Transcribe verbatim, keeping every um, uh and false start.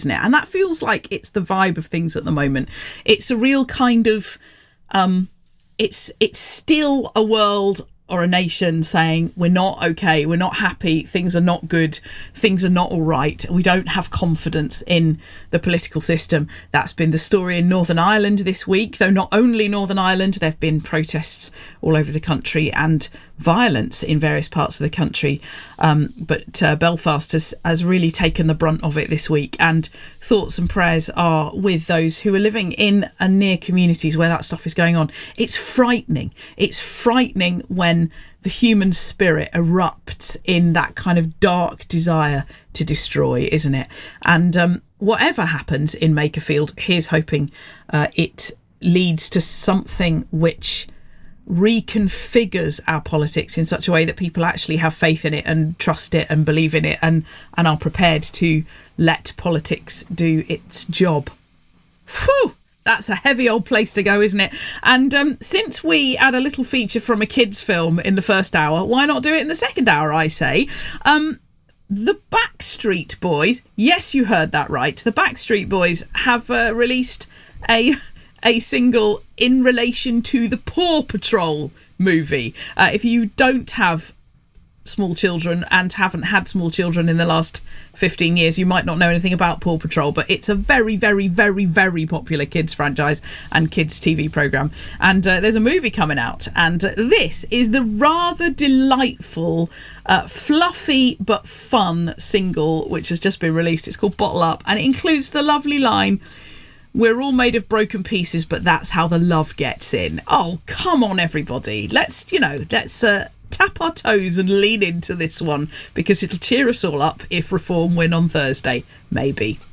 isn't it? And that feels like it's the vibe of things at the moment. It's a real kind of, um, it's it's still a world or a nation saying we're not okay, we're not happy, things are not good, things are not all right, we don't have confidence in the political system. That's been the story in Northern Ireland this week, though not only Northern Ireland, there have been protests all over the country and violence in various parts of the country, um, but uh, Belfast has, has really taken the brunt of it this week, and thoughts and prayers are with those who are living in and near communities where that stuff is going on. It's frightening. It's frightening when the human spirit erupts in that kind of dark desire to destroy, isn't it? And um, whatever happens in Makerfield, here's hoping uh, it leads to something which reconfigures our politics in such a way that people actually have faith in it and trust it and believe in it and and are prepared to let politics do its job. Phew, that's a heavy old place to go, isn't it? And um, since we had a little feature from a kids film in the first hour, why not do it in the second hour, I say? Um, the Backstreet Boys, yes, you heard that right, the Backstreet Boys have uh, released a a single in relation to the Paw Patrol movie. Uh, if you don't have small children and haven't had small children in the last fifteen years, you might not know anything about Paw Patrol, but it's a very, very, very, very popular kids franchise and kids T V programme. And uh, there's a movie coming out, and uh, this is the rather delightful, uh, fluffy but fun single which has just been released. It's called Bottle Up, and it includes the lovely line, "We're all made of broken pieces, but that's how the love gets in." Oh, come on, everybody. Let's, you know, let's uh, tap our toes and lean into this one, because it'll cheer us all up if Reform win on Thursday. Maybe.